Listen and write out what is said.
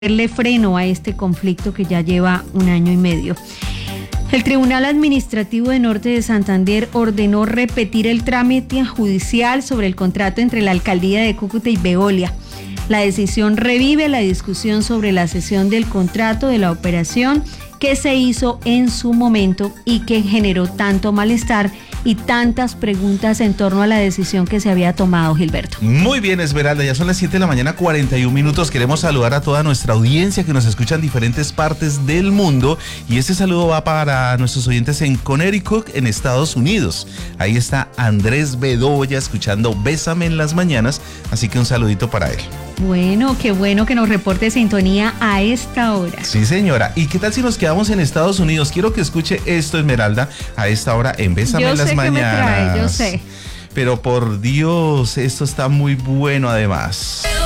ponerle freno a este conflicto que ya lleva 1 año y medio. El Tribunal Administrativo de Norte de Santander ordenó repetir el trámite judicial sobre el contrato entre la Alcaldía de Cúcuta y Veolia. La decisión revive la discusión sobre la cesión del contrato de la operación que se hizo en su momento y que generó tanto malestar y tantas preguntas en torno a la decisión que se había tomado, Gilberto. Muy bien, Esmeralda, ya son las 7 de la mañana, 41 minutos. Queremos saludar a toda nuestra audiencia que nos escucha en diferentes partes del mundo, y este saludo va para nuestros oyentes en Connecticut, en Estados Unidos. Ahí está Andrés Bedoya escuchando Bésame en las mañanas, así que un saludito para él. Bueno, qué bueno que nos reporte sintonía a esta hora. Sí, señora. ¿Y qué tal si nos quedamos en Estados Unidos? Quiero que escuche esto, Esmeralda, a esta hora en Bésame en las mañanas. Yo sé. Pero por Dios, esto está muy bueno además.